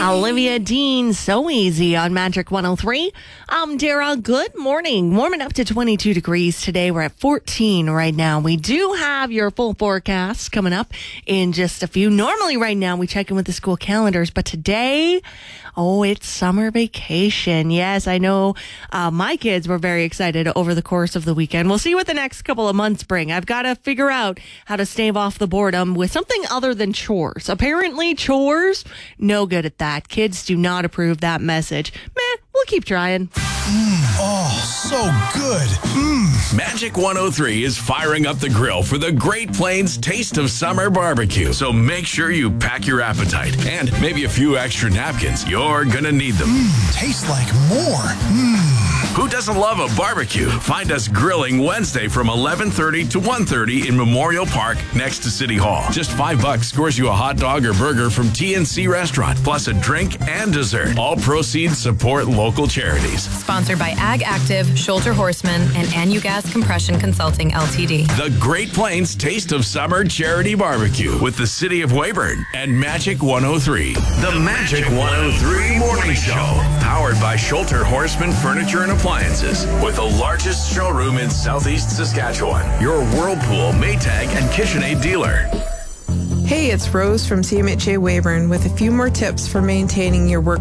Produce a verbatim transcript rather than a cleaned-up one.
Olivia Dean, So Easy on Magic one oh three. I'm Dara. Good morning. Warming up to twenty-two degrees today. We're at fourteen right now. We do have your full forecast coming up in just a few. Normally right now we check in with the school calendars, but today, oh, it's summer vacation. Yes, I know uh, my kids were very excited over the course of the weekend. We'll see what the next couple of months bring. I've got to figure out how to stave off the boredom with something other than chores. Apparently chores, no good at that. Kids do not approve that message. Meh, we'll keep trying. Mm, oh, so good. Mm. Magic one oh three is firing up the grill for the Great Plains Taste of Summer Barbecue. So make sure you pack your appetite and maybe a few extra napkins. You're gonna need them. Mm, tastes like more. Mm. Who doesn't love a barbecue? Find us grilling Wednesday from eleven thirty to one thirty in Memorial Park next to City Hall. Just five bucks scores you a hot dog or burger from T N C Restaurant, plus a drink and dessert. All proceeds support local charities. Sponsored by Ag Active, Shoulder Horseman, and Anugas Compression Consulting L T D. The Great Plains Taste of Summer Charity Barbecue with the City of Weyburn and Magic one oh three. The Magic one oh three Morning Show. Powered by Shoulder Horseman Furniture and Appliances. With the largest showroom in Southeast Saskatchewan. Your Whirlpool, Maytag, and KitchenAid dealer. Hey, it's Rose from C M H A Weyburn with a few more tips for maintaining your work